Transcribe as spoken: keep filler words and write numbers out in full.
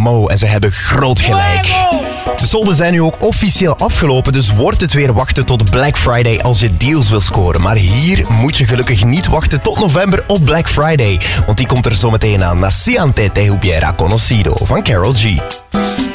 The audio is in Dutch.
Mo en ze hebben groot gelijk. De solden zijn nu ook officieel afgelopen, dus wordt het weer wachten tot Black Friday als je deals wil scoren. Maar hier moet je gelukkig niet wachten tot november op Black Friday, want die komt er zometeen aan. Naciante te hubiera conocido van Karol G.